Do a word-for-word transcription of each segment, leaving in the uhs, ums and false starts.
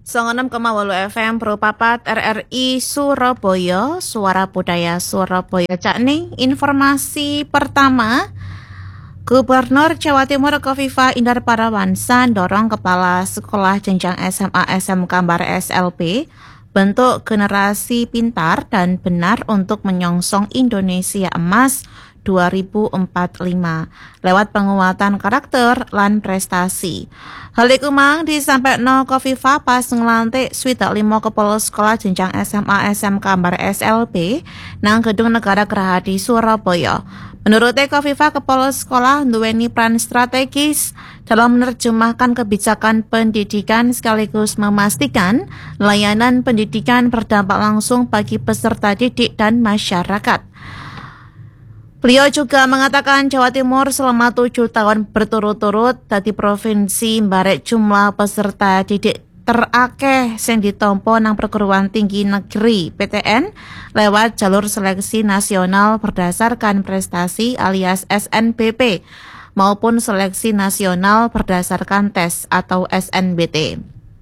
Songonem Kemawalu F M Perupapat R R I Surabaya, Suara Budaya Surabaya. Cak nih informasi pertama, Gubernur Jawa Timur Kofifa Indar Parawansa dorong kepala sekolah jenjang S M A S M K Bar S L P bentuk generasi pintar dan benar untuk menyongsong Indonesia Emas dua ribu empat puluh lima lewat penguatan karakter lan prestasi. Hal iku mang disampaikan Kofifa pas ngelantik swidak lima kepala sekolah jenjang S M A S M K Bar S L P nang Gedung Negara Gerahadi Surabaya. Menurutnya Kofifa, kepala sekolah nduweni peran strategis dalam menerjemahkan kebijakan pendidikan sekaligus memastikan layanan pendidikan berdampak langsung bagi peserta didik dan masyarakat. Beliau juga mengatakan Jawa Timur selama tujuh tahun berturut-turut dadi provinsi mbarek jumlah peserta didik terakeh sing ditompo nang perguruan tinggi negeri P T N lewat jalur seleksi nasional berdasarkan prestasi alias S N B P maupun seleksi nasional berdasarkan tes atau S N B T.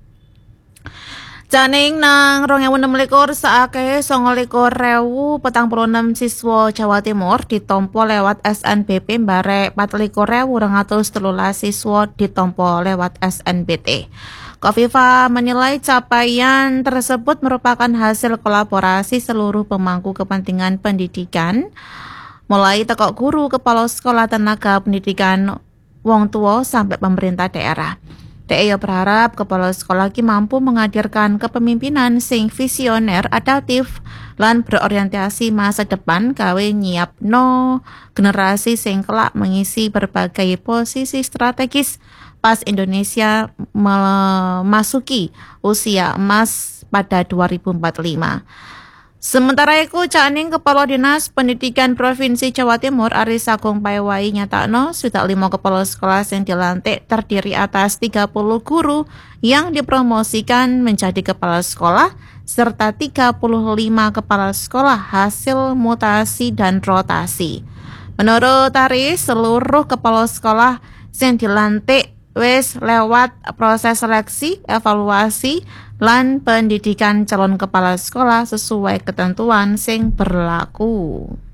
Janing nang rong ewu enem likur saakeh songo likur rewu petang puluh enam siswa Jawa Timur ditompo lewat S N B P mbarek pat likur rewu rong atus telulas siswa ditompo lewat S N B T. Kofifa menilai capaian tersebut merupakan hasil kolaborasi seluruh pemangku kepentingan pendidikan, mulai tekok guru, kepala sekolah, tenaga pendidikan, wong tua sampai pemerintah daerah. D E berharap kepala sekolah ki mampu menghadirkan kepemimpinan sing visioner, adaptif, lan berorientasi masa depan gawe nyiapno generasi sing kelak mengisi berbagai posisi strategis pas Indonesia memasuki usia emas pada dua ribu empat puluh lima. Sementara itu, Caning Kepala Dinas Pendidikan Provinsi Jawa Timur Aris Agung Paiwai nyatakno swidak lima kepala sekolah yang dilantik terdiri atas tiga puluh guru yang dipromosikan menjadi kepala sekolah serta tiga puluh lima kepala sekolah hasil mutasi dan rotasi. Menurut Aris, seluruh kepala sekolah yang dilantik wis lewat proses seleksi, evaluasi, lan pendidikan calon kepala sekolah sesuai ketentuan sing berlaku.